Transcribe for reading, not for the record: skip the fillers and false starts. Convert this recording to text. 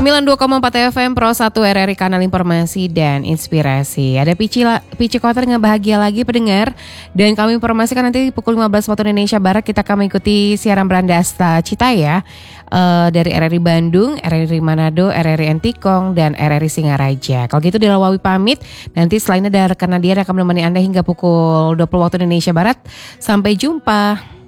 92,4 FM Pro 1 RRI Kanal Informasi dan Inspirasi. Ada Pici Kota dengan bahagia lagi pendengar. Dan kami informasikan nanti pukul 15 waktu Indonesia Barat kita akan mengikuti siaran Brandasta Cita ya. Dari RRI Bandung, RRI Manado, RRI Entikong, dan RRI Singaraja. Kalau gitu Dela Wawi pamit. Nanti selain ada rekan Nadia yang akan menemani Anda hingga pukul 20 waktu Indonesia Barat. Sampai jumpa.